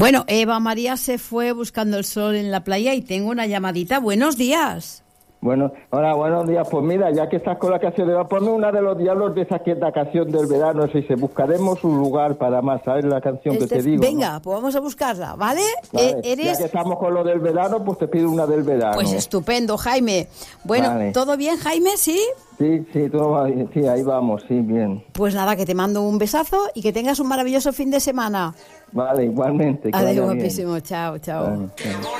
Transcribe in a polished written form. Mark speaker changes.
Speaker 1: Bueno, Eva María se fue buscando el sol en la playa y tengo una llamadita. Buenos días.
Speaker 2: Bueno, hola, buenos días. Pues mira, ya que estás con la canción de ponme una de los diablos de esa que es la canción del verano, si se buscaremos un lugar para más, ¿sabes la canción que te digo?
Speaker 1: Venga,
Speaker 2: ¿no?
Speaker 1: pues vamos a buscarla, ¿vale?
Speaker 2: Vale. Ya que estamos con lo del verano, pues te pido una del verano.
Speaker 1: Pues estupendo, Jaime. Bueno,
Speaker 2: vale.
Speaker 1: ¿todo bien, Jaime? ¿Sí?
Speaker 2: Sí, todo va bien. Sí, ahí vamos, sí, bien.
Speaker 1: Pues nada, que te mando un besazo y que tengas un maravilloso fin de semana.
Speaker 2: Vale, igualmente.
Speaker 1: Adiós, guapísimo. Chao.
Speaker 2: Vale, chao.